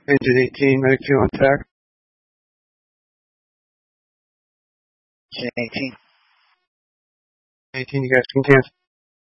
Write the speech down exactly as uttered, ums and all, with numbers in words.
Engine eighteen, medic two on tack. Engine eighteen. eighteen, you guys can cancel.